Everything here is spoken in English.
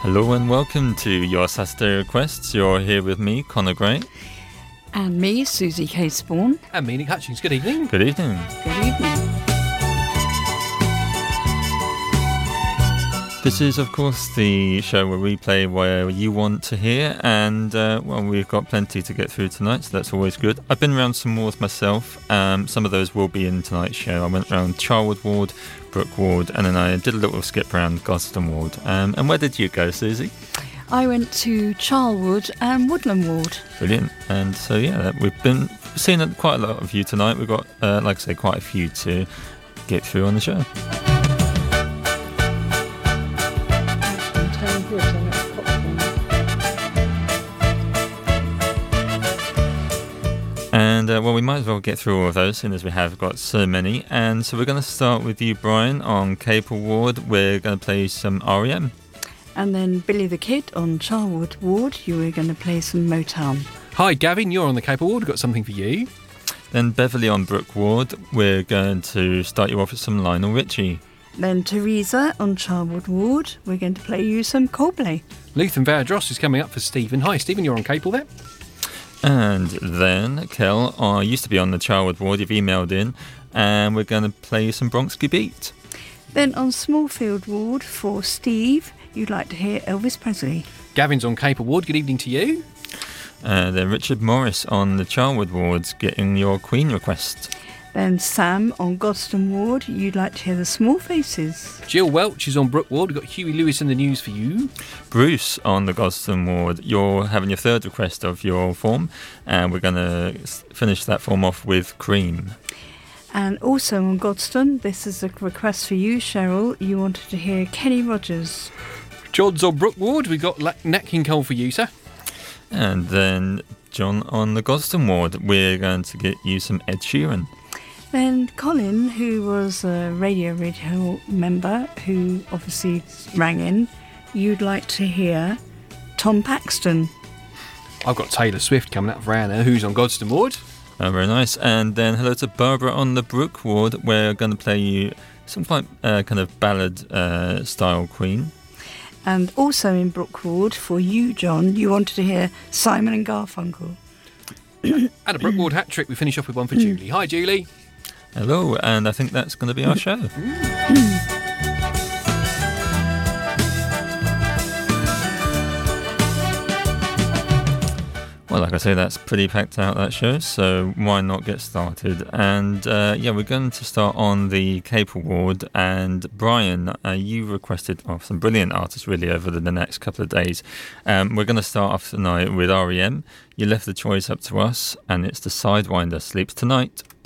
Hello and welcome to your Saturday Requests. You're here with me, Connor Gray. And me, Susie K. Spawn. And me, Nick Hutchings. Good evening. Good evening. Good evening. This is, of course, the show where we play where you want to hear, and well, we've got plenty to get through tonight, so that's always good. I've been around some wars myself. Some of those will be in tonight's show. I went around Charwood Ward, Brook Ward, and then I did a little skip around Gosden Ward. And where did you go, Susie? I went to Charwood and Woodland Ward. Brilliant. And so, yeah, we've been seeing quite a lot of you tonight. We've got, like I say, quite a few to get through on the show. And, well, we might as well get through all of those, seeing as we have got so many. And so we're going to start with you, Brian, on Capel Ward. We're going to play some R.E.M. And then Billy the Kid on Charwood Ward. You were going to play some Motown. Hi, Gavin. You're on the Capel Ward. We've got something for you. Then Beverly on Brook Ward. We're going to start you off with some Lionel Richie. Then Teresa on Charwood Ward. We're going to play you some Coldplay. Luther Vandross is coming up for Stephen. Hi, Stephen. You're on Capel there. And then Kel, used to be on the Charwood Ward. You've emailed in. And we're going to play you some Bronxky Beat. Then on Smallfield Ward for Steve, you'd like to hear Elvis Presley. Gavin's on Capel Ward. Good evening to you. Then Richard Morris on the Charwood Wards getting your Queen request. Then Sam on Gosden Ward, you'd like to hear the Small Faces. Jill Welch is on Brook Ward. We've got Huey Lewis in the news for you. Bruce on the Gosden Ward, you're having your third request of your form, and we're going to finish that form off with Cream. And also on Godstone, this is a request for you, Cheryl. You wanted to hear Kenny Rogers. John's on Brook Ward. We've got Nat King Cole for you, sir. And then John on the Gosden Ward, we're going to get you some Ed Sheeran. Then Colin, who was a Radio member, who obviously rang in, you'd like to hear Tom Paxton. I've got Taylor Swift coming up for Anna, who's on Godstone Ward. Very nice. And then hello to Barbara on the Brook Ward. We're going to play you some quite kind of ballad style Queen. And also in Brook Ward, for you, John, you wanted to hear Simon and Garfunkel. And a Brook Ward hat trick. We finish off with one for Julie. Hi, Julie. Hello, and I think that's going to be our show. Well, like I say, that's pretty packed out, that show, so why not get started? And yeah, we're going to start on the Capel Ward. And Brian, you requested some brilliant artists really over the next couple of days. We're going to start off tonight with R.E.M. You left the choice up to us, and it's the Sidewinder, Sleeps Tonight.